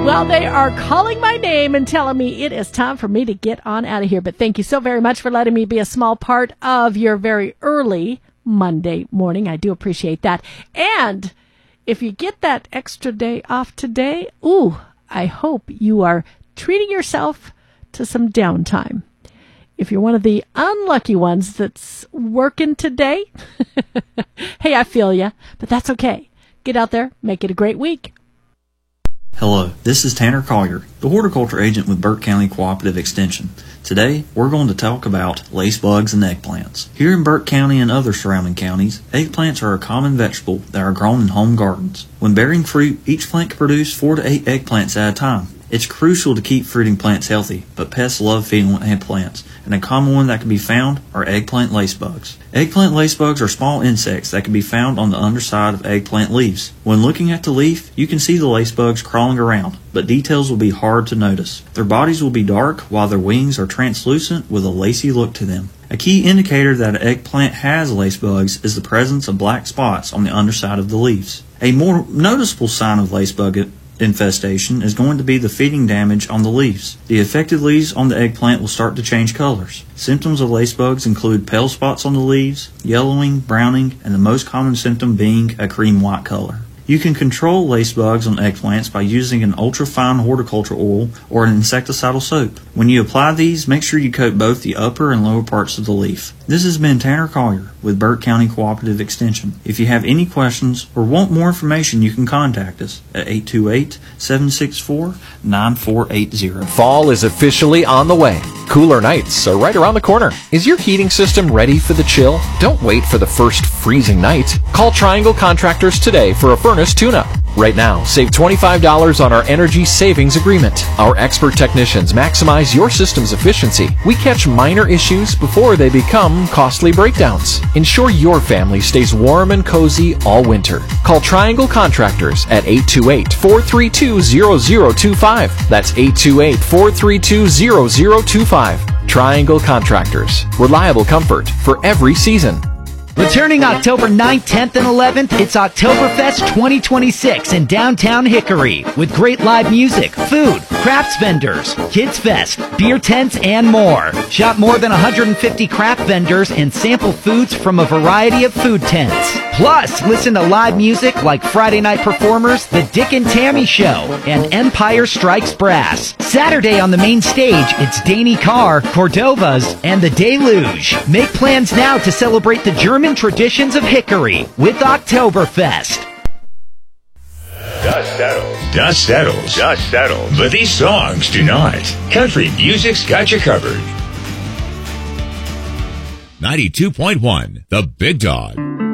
Well, they are calling my name and telling me it is time for me to get on out of here. But thank you so very much for letting me be a small part of your very early Monday morning. I do appreciate that. And if you get that extra day off today, I hope you are treating yourself to some downtime. If you're one of the unlucky ones that's working today, hey, I feel ya, but that's okay. Get out there, make it a great week. Hello, this is Tanner Collier, the horticulture agent with Burke County Cooperative Extension. Today, we're going to talk about lace bugs and eggplants. Here in Burke County and other surrounding counties, eggplants are a common vegetable that are grown in home gardens. When bearing fruit, each plant can produce 4 to 8 eggplants at a time. It's crucial to keep fruiting plants healthy, but pests love feeding on eggplants, and a common one that can be found are eggplant lacebugs. Eggplant lacebugs are small insects that can be found on the underside of eggplant leaves. When looking at the leaf, you can see the lacebugs crawling around, but details will be hard to notice. Their bodies will be dark, while their wings are translucent with a lacy look to them. A key indicator that an eggplant has lacebugs is the presence of black spots on the underside of the leaves. A more noticeable sign of lacebug infestation is going to be the feeding damage on the leaves. The affected leaves on the eggplant will start to change colors. Symptoms of lacebugs include pale spots on the leaves, yellowing, browning, and the most common symptom being a cream white color. You can control lacebugs on eggplants by using an ultra-fine horticulture oil or an insecticidal soap. When you apply these, make sure you coat both the upper and lower parts of the leaf. This has been Tanner Collier with Burke County Cooperative Extension. If you have any questions or want more information, you can contact us at 828-764-9480. Fall is officially on the way. Cooler nights are right around the corner. Is your heating system ready for the chill? Don't wait for the first freezing night. Call Triangle Contractors today for a furnace tune-up. Right now, save $25 on our energy savings agreement. Our expert technicians maximize your system's efficiency. We catch minor issues before they become costly breakdowns. Ensure your family stays warm and cozy all winter. Call Triangle Contractors at 828-432-0025. That's 828-432-0025. Triangle Contractors. Reliable comfort for every season. Returning October 9th, 10th, and 11th, it's Oktoberfest 2026 in downtown Hickory with great live music, food, crafts vendors, kids fest, beer tents, and more. Shop more than 150 craft vendors and sample foods from a variety of food tents. Plus, listen to live music like Friday night performers, The Dick and Tammy Show, and Empire Strikes Brass. Saturday on the main stage, it's Danny Carr, Cordovas, and The Deluge. Make plans now to celebrate the German traditions of Hickory with Oktoberfest. Dust settles. Dust settles. Dust settles. But these songs do not. Country music's got you covered. 92.1, The Big Dog.